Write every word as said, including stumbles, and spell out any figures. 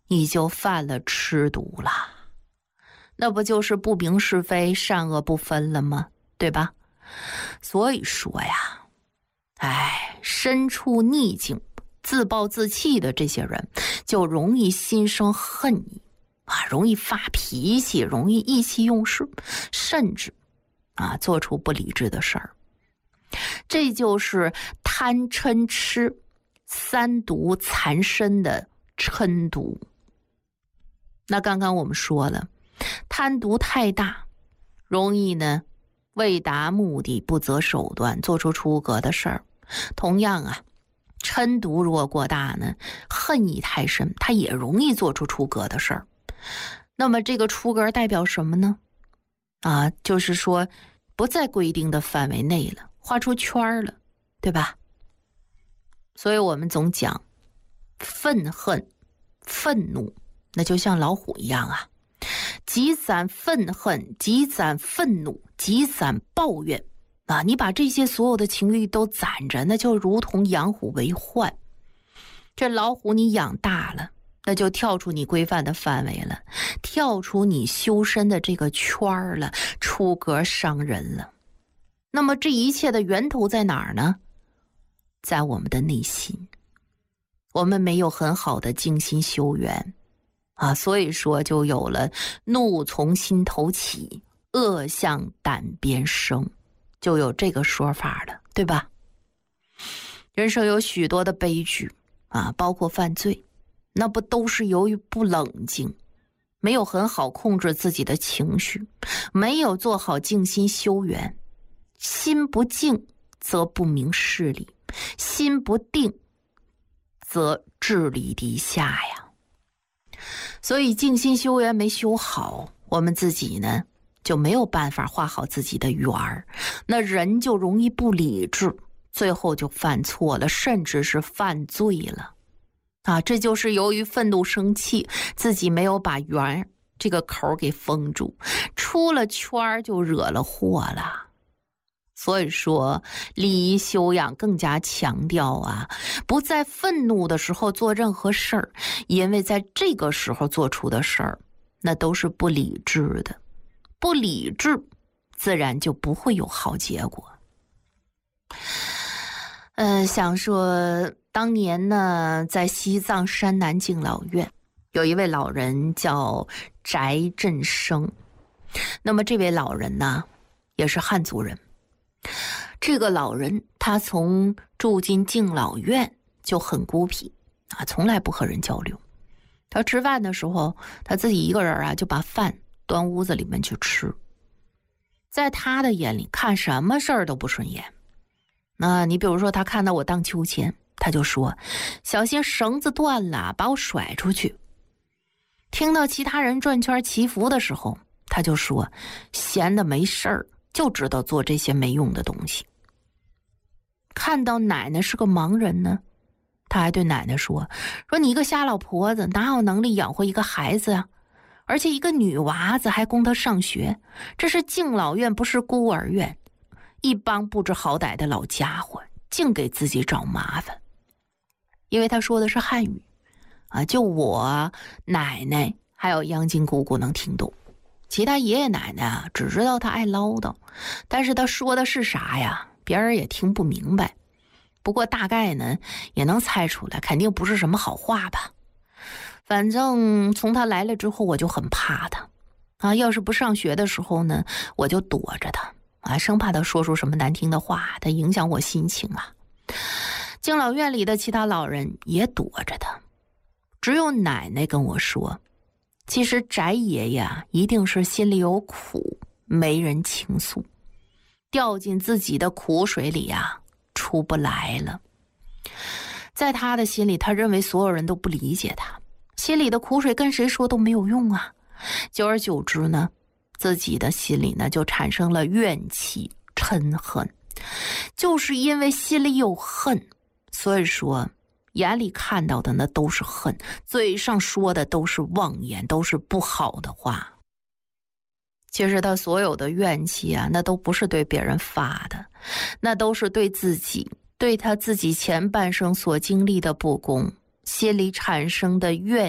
你就犯了吃毒了，那不就是不明是非、善恶不分了吗？对吧？所以说呀，哎，身处逆境、自暴自弃的这些人，就容易心生恨意啊，容易发脾气，容易意气用事，甚至啊做出不理智的事儿。这就是贪嗔痴三毒缠身的嗔毒。那刚刚我们说了，贪毒太大，容易呢为达目的不择手段，做出出格的事儿。同样啊，嗔毒如果过大呢，恨意太深，它也容易做出出格的事儿。那么这个出格代表什么呢？啊，就是说不在规定的范围内了，画出圈了，对吧？所以我们总讲愤恨、愤怒，那就像老虎一样啊，积攒愤恨，积攒愤怒，积攒抱怨啊！你把这些所有的情绪都攒着，那就如同养虎为患。这老虎你养大了，那就跳出你规范的范围了，跳出你修身的这个圈了，出格伤人了。那么这一切的源头在哪儿呢？在我们的内心。我们没有很好的静心修缘啊，所以说就有了怒从心头起，恶向胆边生，就有这个说法了，对吧？人生有许多的悲剧啊，包括犯罪，那不都是由于不冷静，没有很好控制自己的情绪，没有做好静心修缘。心不静则不明事理，心不定则智力低下呀。所以静心修缘没修好，我们自己呢就没有办法画好自己的圆儿，那人就容易不理智，最后就犯错了，甚至是犯罪了啊！这就是由于愤怒生气，自己没有把圆这个口给封住，出了圈就惹了祸了。所以说礼仪修养更加强调啊，不在愤怒的时候做任何事儿，因为在这个时候做出的事儿那都是不理智的，不理智自然就不会有好结果。嗯、呃，想说当年呢，在西藏山南敬老院有一位老人叫翟振生，那么这位老人呢也是汉族人。这个老人他从住进敬老院就很孤僻啊，从来不和人交流。他吃饭的时候，他自己一个人啊，就把饭端屋子里面去吃。在他的眼里，看什么事儿都不顺眼。那你比如说，他看到我荡秋千，他就说：“小心绳子断了，把我甩出去。”听到其他人转圈祈福的时候，他就说：“闲的没事儿。”就知道做这些没用的东西。看到奶奶是个盲人呢，他还对奶奶说说你一个瞎老婆子哪有能力养活一个孩子啊？而且一个女娃子还供她上学，这是敬老院不是孤儿院，一帮不知好歹的老家伙净给自己找麻烦。因为他说的是汉语啊，就我奶奶还有央金姑姑能听懂，其他爷爷奶奶啊，只知道他爱唠叨，但是他说的是啥呀，别人也听不明白。不过大概呢，也能猜出来，肯定不是什么好话吧。反正从他来了之后，我就很怕他啊。要是不上学的时候呢，我就躲着他啊，生怕他说出什么难听的话，他影响我心情啊。敬老院里的其他老人也躲着他，只有奶奶跟我说，其实翟爷爷啊，一定是心里有苦，没人倾诉，掉进自己的苦水里啊，出不来了。在他的心里，他认为所有人都不理解他，心里的苦水跟谁说都没有用啊。久而久之呢，自己的心里呢就产生了怨气、嗔恨，就是因为心里有恨，所以说眼里看到的那都是恨，嘴上说的都是妄言，都是不好的话。其实他所有的怨气啊，那都不是对别人发的，那都是对自己，对他自己前半生所经历的不公，心里产生的怨